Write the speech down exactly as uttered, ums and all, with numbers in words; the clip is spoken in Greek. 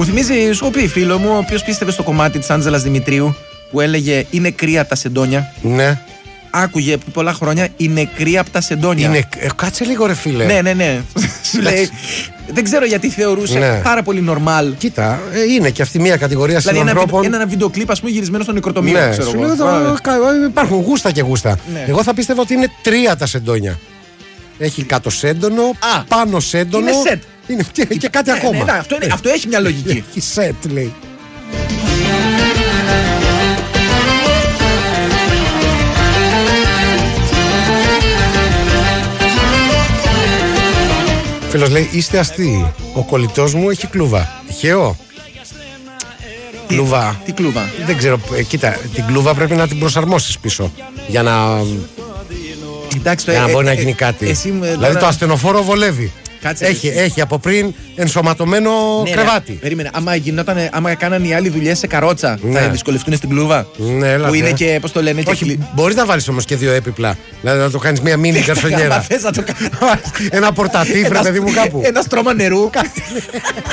Μου θυμίζει, σου πει φίλο μου, ο οποίος πίστευε στο κομμάτι της Άντζελας Δημητρίου που έλεγε είναι κρύα τα σεντόνια. Ναι. Άκουγε πολλά χρόνια είναι κρύα από τα σεντόνια. Είναι... Ε, κάτσε λίγο, ρε φίλε. Ναι, ναι, ναι. Σου λέει. Δεν ξέρω γιατί θεωρούσε ναι. πάρα πολύ normal. Κοίτα, ε, είναι και αυτή μια κατηγορία δηλαδή συνανθρώπων. Ένα, ένα βίντεο κλιπ, ας πούμε, γυρισμένο στο νεκροτομείο. Ναι, ξέρω σου εγώ. λέω εδώ, υπάρχουν γούστα και γούστα. Ναι. Εγώ θα πίστευα ότι είναι τρία τα σεντόνια. Έχει κάτω σέντονο, Α, πάνω σέντονο. Είναι σετ. Είναι και, και κάτι ναι, ακόμα. Ναι, ναι, αυτό, είναι, αυτό έχει μια λογική. Έχει σετ, λέει. Φίλος λέει, είστε αστείοι. Ο κολλητός μου έχει κλούβα. Τυχαίο. Τι, κλούβα. Τι κλούβα. Δεν ξέρω. Ε, κοίτα, την κλούβα πρέπει να την προσαρμόσεις πίσω. Για να, Εντάξει, το, για να ε, μπορεί ε, να γίνει κάτι. Εσύ, δηλαδή τώρα... το ασθενοφόρο βολεύει. Κάτσε, έχει, εσύ. έχει από πριν ενσωματωμένο ναι, κρεβάτι. Ναι, περίμενε. Άμα, γινόταν, άμα κάνανε οι άλλοι δουλειές σε καρότσα, ναι. θα δυσκολευτούν στην κλούβα. Ναι, έλα, που είναι ναι. και, πώς το λένε, όχι, και... μπορείς να βάλεις όμως και δύο έπιπλα. Δηλαδή να το κάνεις μια μίνι καρσονιέρα. Ένα πορτατίφ, ρε παιδί μου, κάπου. Ένα στρώμα νερού.